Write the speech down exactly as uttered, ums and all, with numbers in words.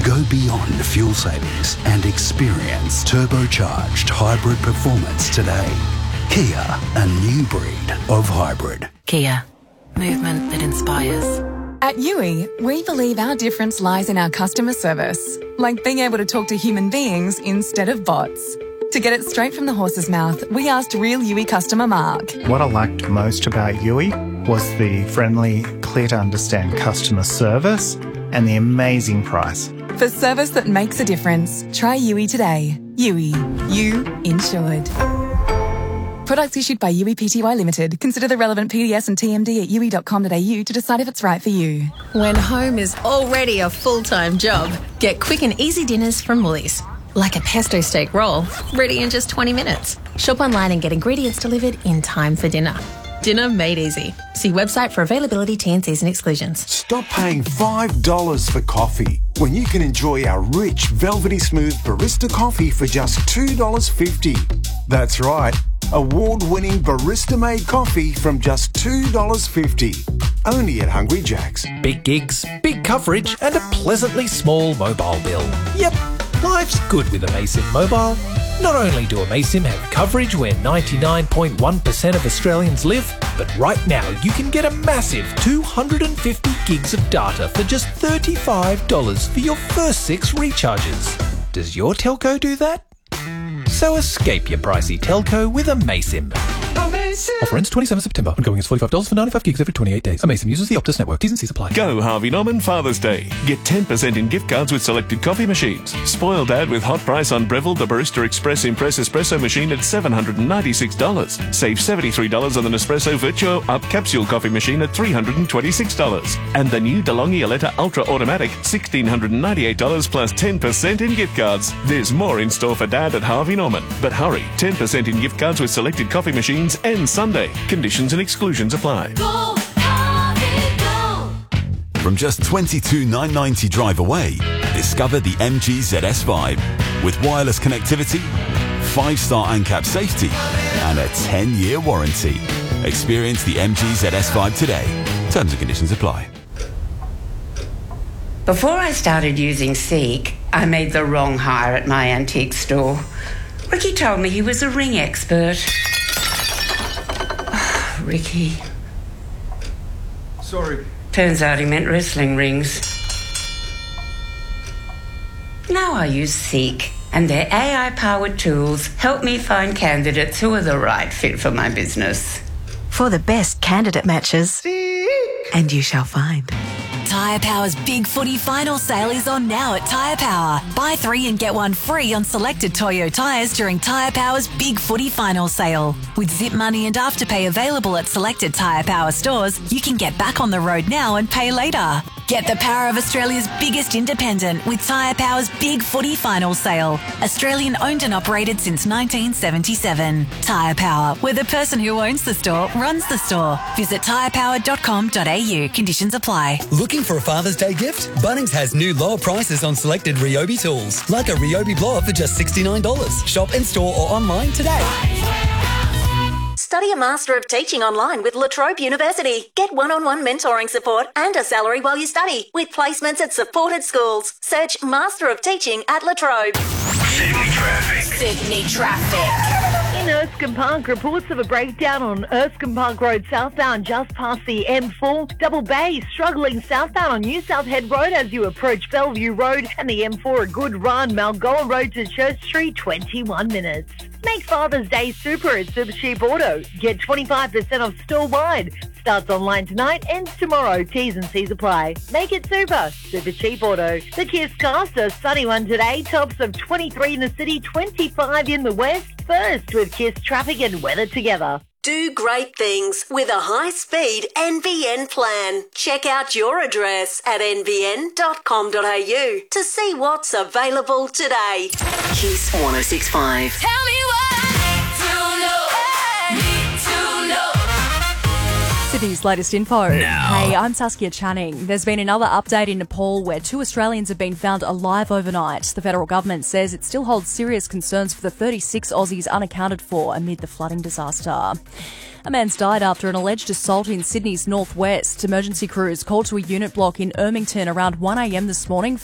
Go beyond fuel savings and experience turbocharged hybrid performance today. Kia, a new breed of hybrid. Kia, movement that inspires. At Yui, we believe our difference lies in our customer service, like being able to talk to human beings instead of bots. To get it straight from the horse's mouth, we asked real Yui customer Mark. What I liked most about Yui was the friendly, clear to understand customer service and the amazing price. For service that makes a difference, try Yui today. Yui, you insured. Products issued by Yui Pty Limited. Consider the relevant P D S and T M D at yui dot com dot a u to decide if it's right for you. When home is already a full-time job, get quick and easy dinners from Woolies. Like a pesto steak roll, ready in just twenty minutes. Shop online and get ingredients delivered in time for dinner. Dinner made easy. See website for availability, T and Cs and exclusions. Stop paying five dollars for coffee when you can enjoy our rich, velvety smooth barista coffee for just two dollars fifty. That's right, award-winning barista-made coffee from just two dollars fifty. Only at Hungry Jack's. Big gigs, big coverage and a pleasantly small mobile bill. Yep, life's good with Amaysim Mobile. Not only do Amaysim have coverage where ninety-nine point one percent of Australians live, but right now you can get a massive two hundred fifty gigs of data for just thirty-five dollars for your first six recharges. Does your telco do that? So escape your pricey telco with Amaysim. Offer ends twenty-seventh of September. Ongoing is forty-five dollars for ninety-five gigs every twenty-eight days. Amaysim uses the Optus network. T's and C's apply. Go Harvey Norman Father's Day. Get ten percent in gift cards with selected coffee machines. Spoil Dad with hot price on Breville the Barista Express Impress Espresso machine at seven hundred ninety-six dollars. Save seventy-three dollars on the Nespresso Virtuo Up Capsule coffee machine at three hundred twenty-six dollars. And the new DeLonghi Aletta Ultra Automatic, one thousand six hundred ninety-eight dollars plus ten percent in gift cards. There's more in store for Dad at Harvey Norman. But hurry, ten percent in gift cards with selected coffee machines and Sunday. Conditions and exclusions apply. Go, Harvey, go. From just twenty-two thousand nine hundred ninety drive away, discover the M G Z S five with wireless connectivity, five-star ANCAP safety and a ten-year warranty. Experience the M G Z S five today. Terms and conditions apply. Before I started using Seek, I made the wrong hire at my antique store. Ricky told me he was a ring expert. Ricky. Sorry. Turns out he meant wrestling rings. Now I use Seek, and their A I-powered tools help me find candidates who are the right fit for my business. For the best candidate matches, Seek. And you shall find. Tyre Power's Big Footy Final Sale is on now at Tyre Power. Buy three and get one free on selected Toyo tyres during Tyre Power's Big Footy Final Sale. With Zip Money and Afterpay available at selected Tyre Power stores, you can get back on the road now and pay later. Get the power of Australia's biggest independent with Tyre Power's Big Footy Final Sale. Australian owned and operated since nineteen seventy-seven. Tyre Power, where the person who owns the store runs the store. Visit tyre power dot com dot a u. Conditions apply. Looking for a Father's Day gift? Bunnings has new lower prices on selected Ryobi tools, like a Ryobi blower for just sixty-nine dollars. Shop in store or online today. Study a Master of Teaching online with La Trobe University. Get one-on-one mentoring support and a salary while you study with placements at supported schools. Search Master of Teaching at La Trobe. Sydney traffic. Sydney traffic. In Erskine Park, reports of a breakdown on Erskine Park Road southbound just past the M four. Double Bay struggling southbound on New South Head Road as you approach Bellevue Road, and the M four a good run. Malgoa Road to Church Street, twenty-one minutes. Make Father's Day super at Super Cheap Auto. Get twenty-five percent off store-wide. Starts online tonight, ends tomorrow. T's and C's apply. Make it super. Super Cheap Auto. The Kiss Cast, a sunny one today. Tops of twenty-three in the city, twenty-five in the west. First with Kiss traffic and weather together. Do great things with a high-speed N B N plan. Check out your address at n b n dot com dot a u to see what's available today. Kiss one oh six point five. Tell me what I need to know. Need to know. Sydney's latest info. Now. Hey, I'm Saskia Channing. There's been another update in Nepal where two Australians have been found alive overnight. The federal government says it still holds serious concerns for the thirty-six Aussies unaccounted for amid the flooding disaster. A man's died after an alleged assault in Sydney's northwest. Emergency crews called to a unit block in Ermington around one a m this morning